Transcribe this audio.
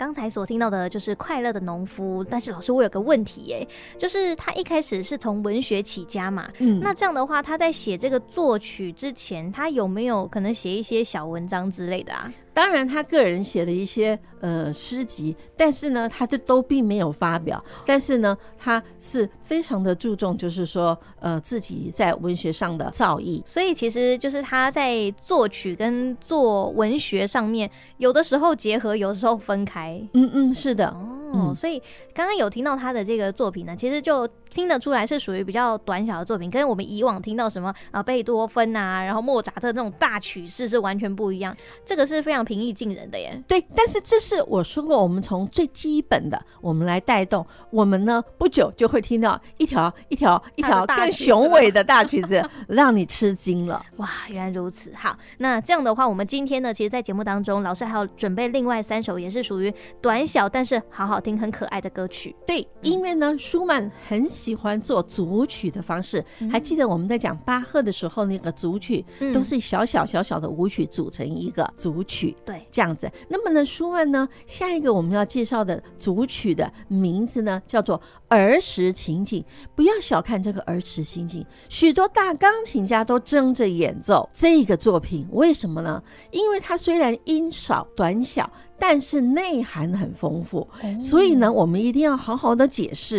刚才所听到的就是快乐的农夫，但是老师我有个问题耶，就是他一开始是从文学起家嘛，那这样的话他在写这个作曲之前，他有没有可能写一些小文章之类的啊？ 当然他个人写了一些诗集，但是呢他都并没有发表，但是呢他是非常的注重就是说自己在文学上的造诣， 所以其实就是他在作曲跟做文学上面有的时候结合，有的时候分开。 是的所以刚刚有听到他的这个作品呢，其实就听得出来是属于比较短小的作品，跟我们以往听到什么贝多芬啊，然后莫扎特那种大曲式是完全不一样，这个是非常平易近人的耶。 对，但是这是我说过，我们从最基本的我们来带动，我们呢不久就会听到一条更雄伟的大曲子让你吃惊了。 哇，原来如此。好，那这样的话我们今天呢，其实在节目当中老师还有准备另外3首也是属于短小但是好好听很可爱的歌曲。 对，因为呢舒曼很喜欢做组曲的方式，还记得我们在讲巴赫的时候，那个组曲都是小小的舞曲组成一个组曲， 对， 这样子。那么呢舒曼呢下一个我们要介绍的组曲的名字呢叫做儿时情景。不要小看这个儿时情景，许多大钢琴家都争着演奏这个作品，为什么呢？因为它虽然音少短小，但是内涵很丰富，所以呢我们一定要好好的解释。